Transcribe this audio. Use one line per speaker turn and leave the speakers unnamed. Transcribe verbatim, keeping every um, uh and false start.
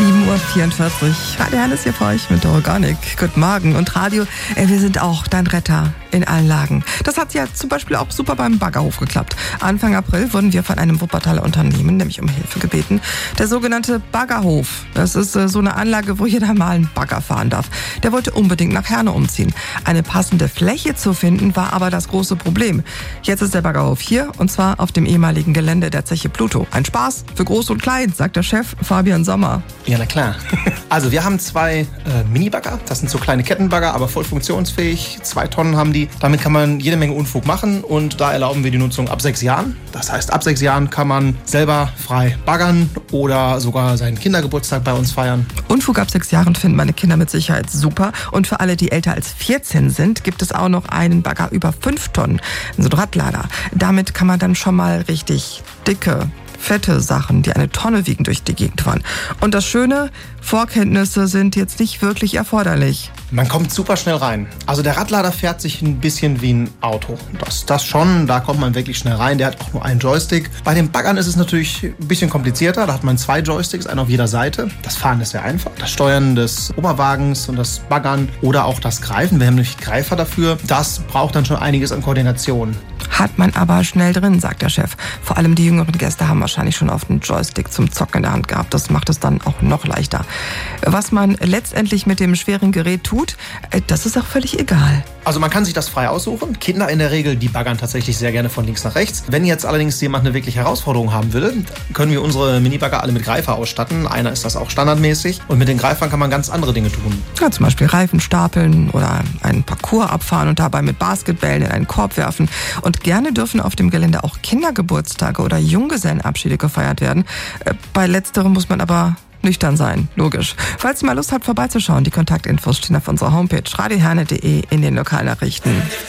sieben Uhr vierundvierzig. Radio Herne ist hier für euch mit der Organic. Guten Morgen. Und Radio, äh, wir sind auch dein Retter in allen Lagen. Das hat ja zum Beispiel auch super beim Baggerhof geklappt. Anfang April wurden wir von einem Wuppertaler Unternehmen nämlich um Hilfe gebeten. Der sogenannte Baggerhof. Das ist äh, so eine Anlage, wo jeder mal einen Bagger fahren darf. Der wollte unbedingt nach Herne umziehen. Eine passende Fläche zu finden war aber das große Problem. Jetzt ist der Baggerhof hier und zwar auf dem ehemaligen Gelände der Zeche Pluto. Ein Spaß für Groß und Klein, sagt der Chef Fabian Sommer.
Ja, na klar. Also wir haben zwei äh, Mini-Bagger. Das sind so kleine Kettenbagger, aber voll funktionsfähig. Zwei Tonnen haben die. Damit kann man jede Menge Unfug machen und da erlauben wir die Nutzung ab sechs Jahren. Das heißt, ab sechs Jahren kann man selber frei baggern oder sogar seinen Kindergeburtstag bei uns feiern.
Unfug ab sechs Jahren finden meine Kinder mit Sicherheit super. Und für alle, die älter als vierzehn sind, gibt es auch noch einen Bagger über fünf Tonnen. So ein Radlader. Damit kann man dann schon mal richtig dicke, fette Sachen, die eine Tonne wiegen, durch die Gegend fahren. Und das Schöne, Vorkenntnisse sind jetzt nicht wirklich erforderlich.
Man kommt super schnell rein. Also der Radlader fährt sich ein bisschen wie ein Auto. Das, das schon, da kommt man wirklich schnell rein. Der hat auch nur einen Joystick. Bei den Baggern ist es natürlich ein bisschen komplizierter. Da hat man zwei Joysticks, einen auf jeder Seite. Das Fahren ist sehr einfach. Das Steuern des Oberwagens und das Baggern oder auch das Greifen. Wir haben nämlich Greifer dafür. Das braucht dann schon einiges an Koordination.
Hat man aber schnell drin, sagt der Chef. Vor allem die jüngeren Gäste haben wahrscheinlich schon oft einen Joystick zum Zocken in der Hand gehabt. Das macht es dann auch noch leichter. Was man letztendlich mit dem schweren Gerät tut, das ist auch völlig egal.
Also man kann sich das frei aussuchen. Kinder in der Regel, die baggern tatsächlich sehr gerne von links nach rechts. Wenn jetzt allerdings jemand eine wirkliche Herausforderung haben will, können wir unsere Minibagger alle mit Greifer ausstatten. Einer ist das auch standardmäßig. Und mit den Greifern kann man ganz andere Dinge tun.
Ja, zum Beispiel Reifen stapeln oder einen Parcours abfahren und dabei mit Basketballen in einen Korb werfen. Und gerne dürfen auf dem Gelände auch Kindergeburtstage oder Junggesellenabschiede gefeiert werden. Bei letzterem muss man aber nüchtern sein, logisch. Falls ihr mal Lust habt, vorbeizuschauen, die Kontaktinfos stehen auf unserer Homepage radio herne punkt de in den Lokalnachrichten.